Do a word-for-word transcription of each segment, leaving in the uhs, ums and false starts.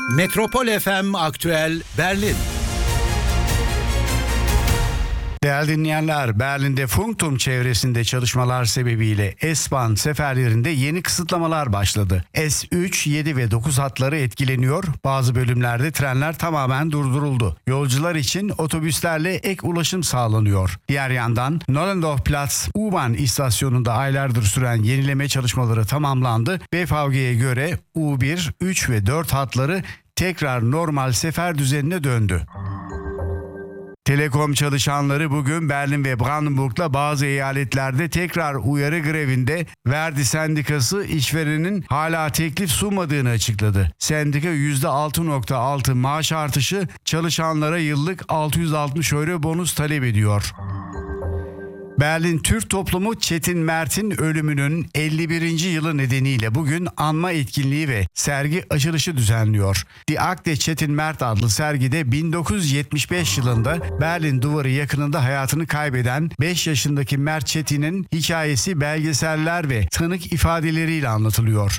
Metropol F M Aktüel Berlin. Değerli dinleyenler, Berlin'de Funkturm çevresinde çalışmalar sebebiyle S-Bahn seferlerinde yeni kısıtlamalar başladı. S üç, yedi ve dokuz hatları etkileniyor, bazı bölümlerde trenler tamamen durduruldu. Yolcular için otobüslerle ek ulaşım sağlanıyor. Diğer yandan Nollendorfplatz U-Bahn istasyonunda aylardır süren yenileme çalışmaları tamamlandı. B V G'ye göre U bir, üç ve dört hatları tekrar normal sefer düzenine döndü. Telekom çalışanları bugün Berlin ve Brandenburg'la bazı eyaletlerde tekrar uyarı grevinde. Verdi Sendikası işverenin hala teklif sunmadığını açıkladı. Sendika yüzde altı virgül altı maaş artışı, çalışanlara yıllık altı yüz altmış euro bonus talep ediyor. Berlin Türk toplumu Çetin Mert'in ölümünün elli birinci yılı nedeniyle bugün anma etkinliği ve sergi açılışı düzenliyor. Die Akte Çetin Mert adlı sergide bin dokuz yüz yetmiş beş yılında Berlin Duvarı yakınında hayatını kaybeden beş yaşındaki Mert Çetin'in hikayesi belgeseller ve tanık ifadeleriyle anlatılıyor.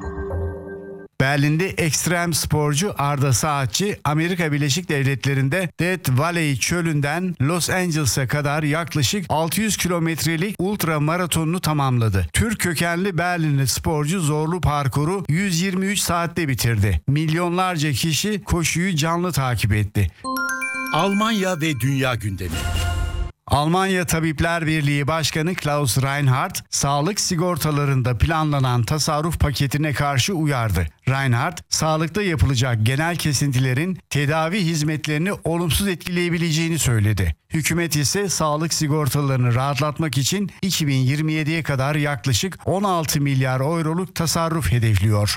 Berlin'de ekstrem sporcu Arda Saatçi, Amerika Birleşik Devletleri'nde Death Valley çölünden Los Angeles'a kadar yaklaşık altı yüz kilometrelik ultra maratonunu tamamladı. Türk kökenli Berlinli sporcu zorlu parkuru yüz yirmi üç saatte bitirdi. Milyonlarca kişi koşuyu canlı takip etti. Almanya ve dünya gündemi. Almanya Tabipler Birliği Başkanı Klaus Reinhardt, sağlık sigortalarında planlanan tasarruf paketine karşı uyardı. Reinhardt, sağlıkta yapılacak genel kesintilerin tedavi hizmetlerini olumsuz etkileyebileceğini söyledi. Hükümet ise sağlık sigortalarını rahatlatmak için iki bin yirmi yediye kadar yaklaşık on altı milyar euroluk tasarruf hedefliyor.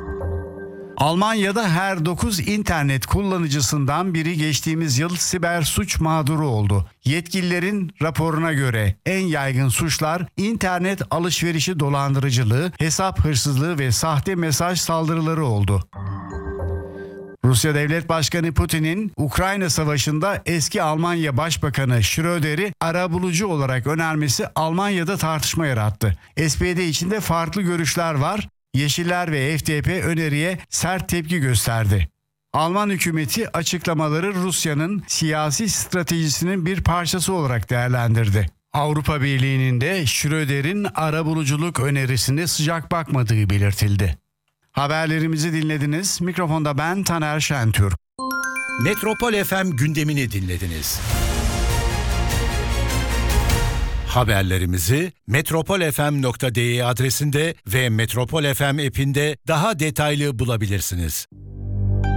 Almanya'da her dokuz internet kullanıcısından biri geçtiğimiz yıl siber suç mağduru oldu. Yetkililerin raporuna göre en yaygın suçlar internet alışverişi dolandırıcılığı, hesap hırsızlığı ve sahte mesaj saldırıları oldu. Rusya Devlet Başkanı Putin'in Ukrayna Savaşı'nda eski Almanya Başbakanı Schröder'i arabulucu olarak önermesi Almanya'da tartışma yarattı. S P D içinde farklı görüşler var. Yeşiller ve F D P öneriye sert tepki gösterdi. Alman hükümeti açıklamaları Rusya'nın siyasi stratejisinin bir parçası olarak değerlendirdi. Avrupa Birliği'nin de Schröder'in arabuluculuk önerisine sıcak bakmadığı belirtildi. Haberlerimizi dinlediniz. Mikrofonda ben Taner Şentürk. Metropol F M gündemini dinlediniz. Haberlerimizi metropol f m nokta d e adresinde ve Metropol F M app'inde daha detaylı bulabilirsiniz.